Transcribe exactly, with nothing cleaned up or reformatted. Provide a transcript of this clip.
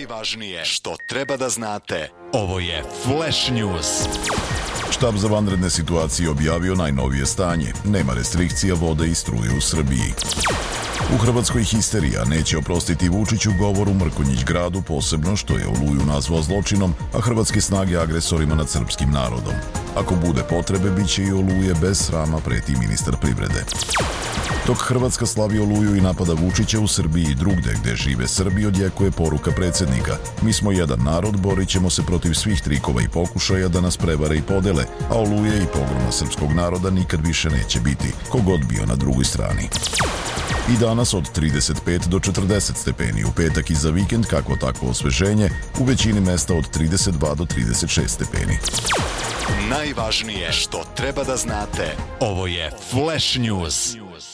Najvažnije što treba da znate. Ovo je Flash News. Štab za vanredne situacije objavio najnovije stanje. Nema restrikcija vode i struje u Srbiji. U Hrvatskoj histerija, neće oprostiti Vučiću govor u Mrkonjić gradu, posebno što je Oluju nazvao zločinom, a hrvatske snage agresorima nad srpskim narodom. Ako bude potrebe, bit će i Oluje, bez srama, preti ministar privrede. Dok Hrvatska slavi Oluju i napada Vučića, u Srbiji i drugde gde žive Srbi, odjekuje poruka predsjednika. Mi smo jedan narod, borit ćemo se protiv svih trikova i pokušaja da nas prevare i podele, a Oluje i pogroma srpskog naroda nikad više neće biti, kogod bio na drugoj strani. I danas od trideset pet do četrdeset stepeni, u petak i za vikend kako takvo osveženje, u većini mesta od trideset dva do trideset šest stepeni. Najvažnije što treba da znate. Ovo je Flash News.